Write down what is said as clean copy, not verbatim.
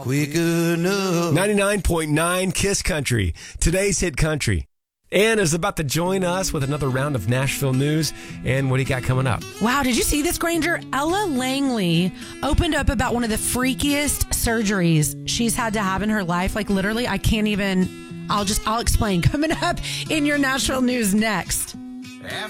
Quick enough. 99.9 Kiss Country, today's hit country. Ann is about to join us with another round of Nashville news. And what do you got coming up? Wow, did you see this, Granger? Ella Langley opened up about one of the freakiest surgeries she's had to have in her life. Like, literally, I can't even... I'll explain. Coming up in your Nashville news next.